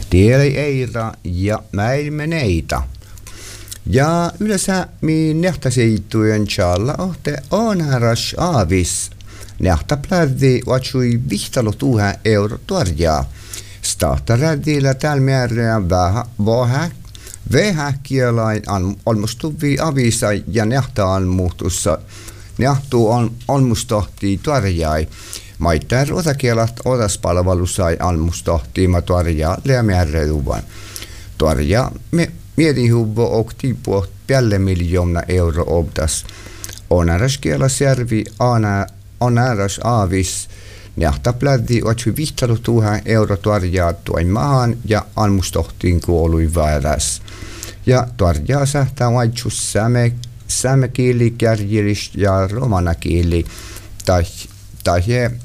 Tieli eira ja mäilmeneita. Ja yleensä min nähtäseittujen tjalla ohte onharas aavis. Nähtä pläddi vatsui vihtalo €1 tuorjaa. Starta räddillä tällä määrää vähäkielain almustuvi avisa ja nähtä almuhtussa. Nähtuu almustohtii tuorjai. Maittain osakielat odaspalvelusai almustohtii ma tuorjaa lämärreduvan. Tuorjaa mietin huvvo okti puht päälle €1 obdas. Onaraskiela servi onaras aavis. Nähtä pläddi otsui vihtalo €1 tuorjaa tuoin maahan ja almustohtiin kuolui vääräs. Ja tuorjaa sähtää vaitsus saamekieli, kärjilis ja romanakieli tai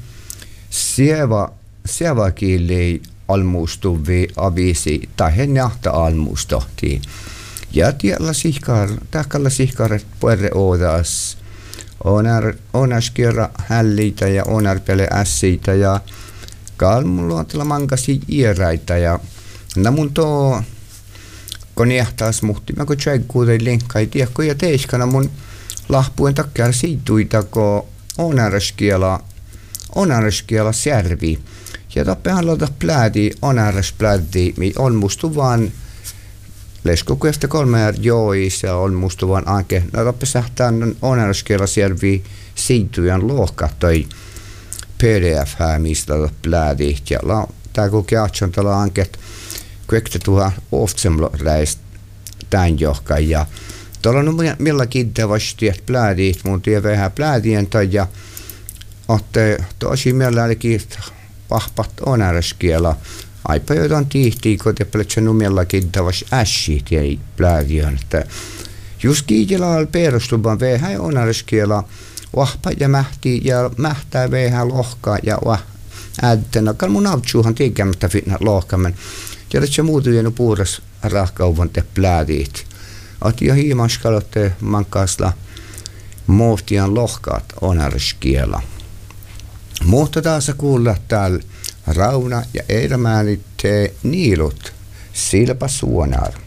sievakieli almustuvi avisi tai he nähtä almustohtiin. Ja takalla sihkaret puerre odas. Onaskierra hällitä ja onarpele ässiitä ja kalmuluotella mankasi ieraita ja namun tuo kun nähtäis muhti. Mä kun tsäikkuuteen linkkai tiekko ja teiskana mun lahpuen takkar siituita ko onaraskiela servi. Ja tappehan lota plädi, onarasplädi, mi on mustu vaan leskokuvasta 3 jois ja on mustu vaan anke. No tappe sähtään onaraskiela servi siitujan lohka toi PDF-häämistä plädi. Ja tää kun keatson tällä anket kuekte tuha oftsemläist tän johka ja tuolla on millä kiittävästi että plädiit mun tie vähän plädien tai ja otte tosi mielelläkin pahpat onaraskiela aipa jotain tihtii kotepelet numella kiittävästi ässit ja plädien että just kiitellä perustuvan vähän onaraskiela vahpa ja mähtää vähän lohkaa ja ääntenä kan mun avtsuuhan tekemättä fitna lohkamen ja se muutu jäänyt puhutas rahkauvan te plädiit. Ati ja hiimaskalotte mankasla muhtian lohkaat onaraskiela. Mutta taas kuulla täällä Rauna ja Eiramäänit niilut Silpa Suonar.